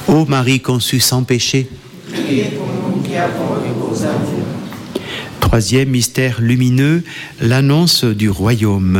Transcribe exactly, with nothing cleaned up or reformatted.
Ô Marie conçue sans péché. Priez pour nous qui avons recours à vous. Troisième mystère lumineux, l'annonce du royaume.